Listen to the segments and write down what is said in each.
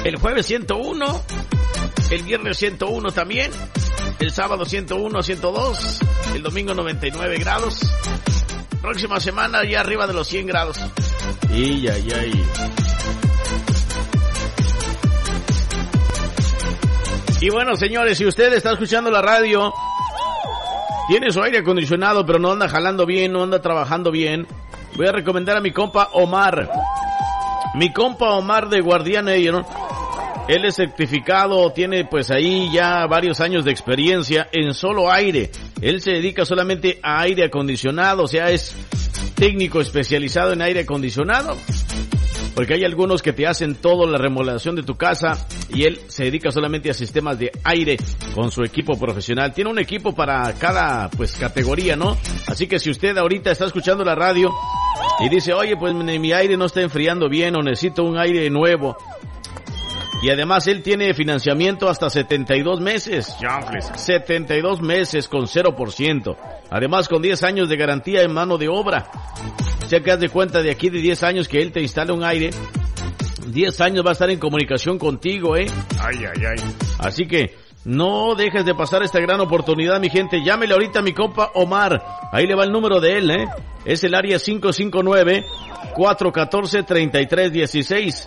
El jueves 101, el viernes 101 también, el sábado 101, 102, el domingo 99 grados. Próxima semana ya arriba de los 100 grados. Y ay. Y bueno, señores, si usted está escuchando la radio, tiene su aire acondicionado, pero no anda jalando bien, no anda trabajando bien, voy a recomendar a mi compa Omar. Mi compa Omar de Guardian Air. Él es certificado, tiene pues ahí ya varios años de experiencia en solo aire. Él se dedica solamente a aire acondicionado, o sea, es técnico especializado en aire acondicionado. Porque hay algunos que te hacen toda la remodelación de tu casa y él se dedica solamente a sistemas de aire con su equipo profesional. Tiene un equipo para cada pues categoría, ¿no? Así que si usted ahorita está escuchando la radio y dice, oye, pues mi aire no está enfriando bien o necesito un aire nuevo. Y además él tiene financiamiento hasta 72 meses. 72 meses con 0%. Además con 10 años de garantía en mano de obra. O sea que haz de cuenta de aquí de 10 años que él te instala un aire. 10 años va a estar en comunicación contigo, ¿eh? Ay. Así que no dejes de pasar esta gran oportunidad, mi gente. Llámele ahorita a mi compa Omar. Ahí le va el número de él, ¿eh? Es el área 559-414-3316.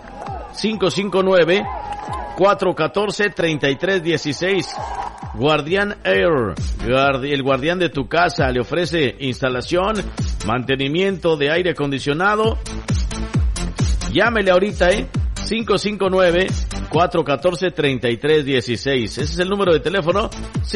559-414-3316. Guardian Air, el guardián de tu casa, le ofrece instalación, mantenimiento de aire acondicionado. Llámele ahorita, 559-414-3316. Ese es el número de teléfono,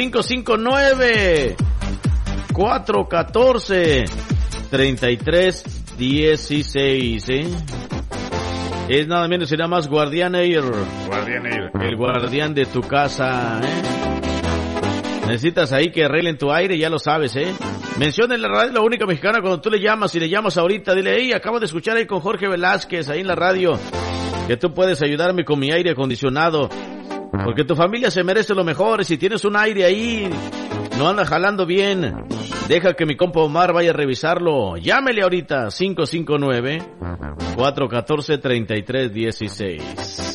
559-414-3316, Es nada menos y nada más Guardian Air. El guardián de tu casa, Necesitas ahí que arreglen tu aire, ya lo sabes, Menciona en la radio La Única Mexicana cuando tú le llamas. Si le llamas ahorita, dile, hey, acabo de escuchar ahí con Jorge Velázquez, ahí en la radio, que tú puedes ayudarme con mi aire acondicionado. Porque tu familia se merece lo mejor. Y si tienes un aire ahí, no anda jalando bien, deja que mi compa Omar vaya a revisarlo. Llámele ahorita, 559-414-3316.